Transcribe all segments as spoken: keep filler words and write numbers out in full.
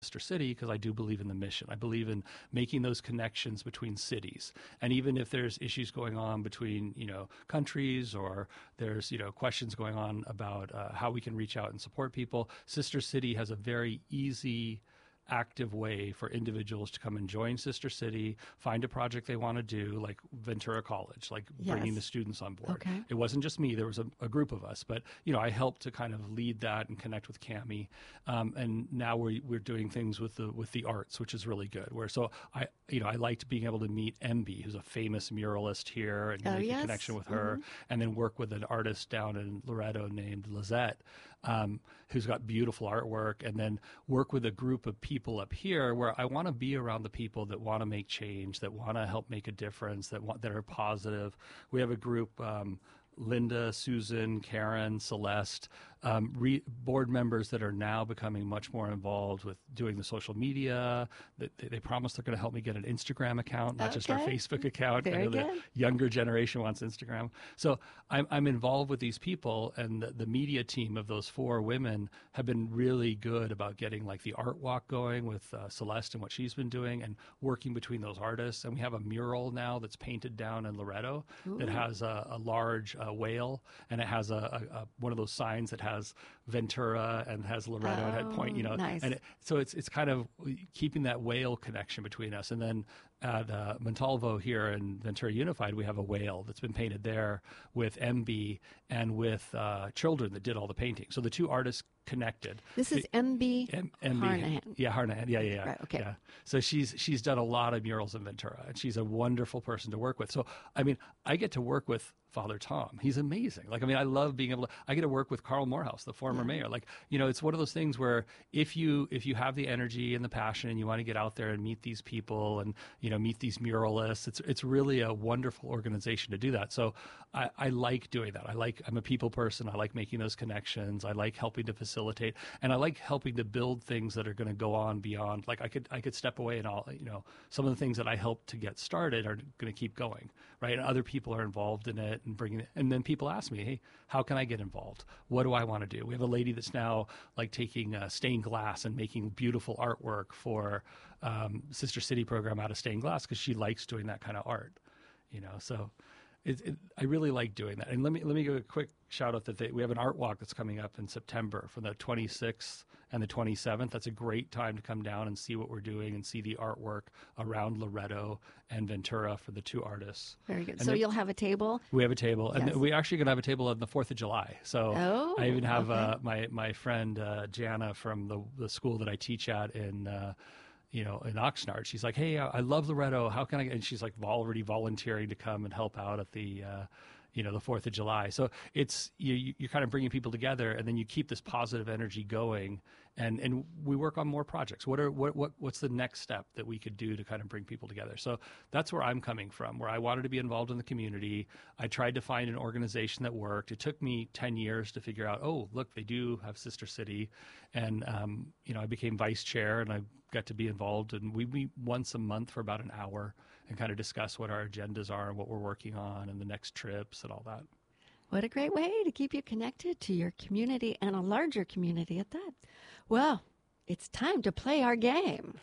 Sister City because I do believe in the mission. I believe in making those connections between cities. And even if there's issues going on between, you know, countries, or there's, you know, questions going on about uh, how we can reach out and support people, Sister City has a very easy, active way for individuals to come and join Sister City, find a project they want to do, like Ventura College, like Yes. bringing the students on board. Okay. It wasn't just me, there was a, a group of us, but, you know, I helped to kind of lead that and connect with Cami. Um, and now we're, we're doing things with the, with the arts, which is really good. Where, so I, you know, I liked being able to meet M B, who's a famous muralist here, and Oh, make yes. a connection with her, Mhm. and then work with an artist down in Loretto named Lizette, um, who's got beautiful artwork, and then work with a group of people up here where I want to be around the people that want to make change, that want to help make a difference, that want, that are positive. We have a group, um, Linda, Susan, Karen, Celeste, um, re- board members that are now becoming much more involved with doing the social media. They, they promise they're going to help me get an Instagram account, not just our Okay. Facebook account. I Very know the good. younger generation wants Instagram. So I'm, I'm involved with these people, and the, the media team of those four women have been really good about getting like the art walk going with uh, Celeste and what she's been doing, and working between those artists. And we have a mural now that's painted down in Loretto that Ooh. has a, a large uh, whale, and it has a, a, a one of those signs that has Ventura and has Loretto and at Point, you know, Oh, nice. and it, so it's it's kind of keeping that whale connection between us. And then at uh, Montalvo here in Ventura Unified, we have a whale that's been painted there with M B and with uh, children that did all the painting. So the two artists connected. This is M B M- M B. Harnahan. Yeah, Harnahan. Yeah, yeah, yeah. Right, okay. Yeah. So she's she's done a lot of murals in Ventura, and she's a wonderful person to work with. So I mean, I get to work with Father Tom. He's amazing. Like, I mean, I love being able to, I get to work with Carl Morehouse, the former Yeah. mayor. Like, you know, it's one of those things where if you, if you have the energy and the passion and you want to get out there and meet these people and, you know, meet these muralists, it's, it's really a wonderful organization to do that. So I, I like doing that. I like, I'm a people person. I like making those connections. I like helping to facilitate, and I like helping to build things that are going to go on beyond. Like I could, I could step away and all, you know, some of the things that I helped to get started are going to keep going, right? And other people are involved in it and bringing it. And then people ask me, hey, how can I get involved? What do I want to do? We have a lady that's now like taking uh, stained glass and making beautiful artwork for um, Sister City program out of stained glass because she likes doing that kind of art, you know. So it, it, I really like doing that. And let me let me give a quick shout out that they, we have an art walk that's coming up in September from the twenty-sixth and the twenty-seventh. That's a great time to come down and see what we're doing and see the artwork around Loretto and Ventura for the two artists. Very good. And So then- you'll have a table. We have a table, Yes. and we actually going to have a table on the fourth of July. So Oh, I even have okay. uh, my my friend uh, Jana from the the school that I teach at in. Uh, you know, in Oxnard, she's like, hey, I I love Loretto. How can I? And she's like already volunteering to come and help out at the, uh, you know, the fourth of July. So it's, you, you- you're kind of bringing people together, and then you keep this positive energy going, and, and we work on more projects. What are, what, what, what's the next step that we could do to kind of bring people together? So that's where I'm coming from, where I wanted to be involved in the community. I tried to find an organization that worked. It took me ten years to figure out, oh, look, they do have Sister City. And, um, you know, I became vice chair, and I got to be involved, and we meet once a month for about an hour and kind of discuss what our agendas are and what we're working on and the next trips and all that. What a great way to keep you connected to your community and a larger community at that. Well, it's time to play our game.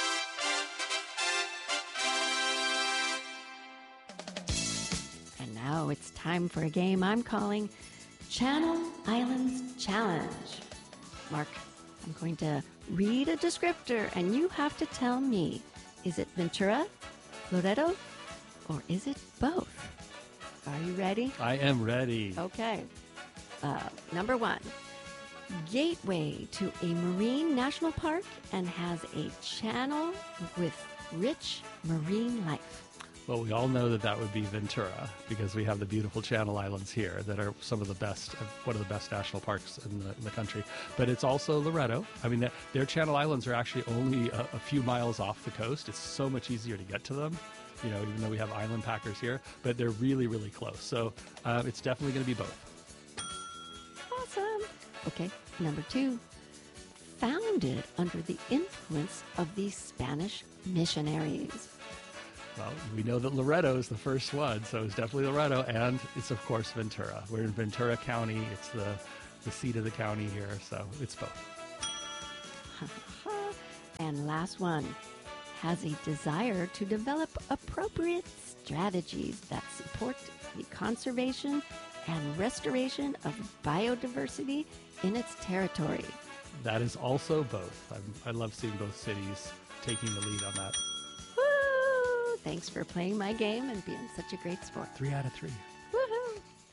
And now it's time for a game I'm calling Channel Islands Challenge. Mark, I'm going to read a descriptor, and you have to tell me, is it Ventura, Loretto, or is it both? Are you ready? I am ready. Okay. Uh, number one, gateway to a marine national park and has a channel with rich marine life. Well, we all know that that would be Ventura because we have the beautiful Channel Islands here that are some of the best, one of the best national parks in the, in the country. But it's also Loretto. I mean, their, their Channel Islands are actually only a, a few miles off the coast. It's so much easier to get to them, you know, even though we have island packers here. But they're really, really close. So uh, it's definitely going to be both. Awesome. Okay, number two, founded under the influence of the Spanish missionaries. Well, we know that Loretto is the first one, so it's definitely Loretto, and it's, of course, Ventura. We're in Ventura County. It's the, the seat of the county here, so it's both. And last one, has a desire to develop appropriate strategies that support the conservation and restoration of biodiversity in its territory. That is also both. I'm, I love seeing both cities taking the lead on that. Woo! Thanks for playing my game and being such a great sport. Three out of three.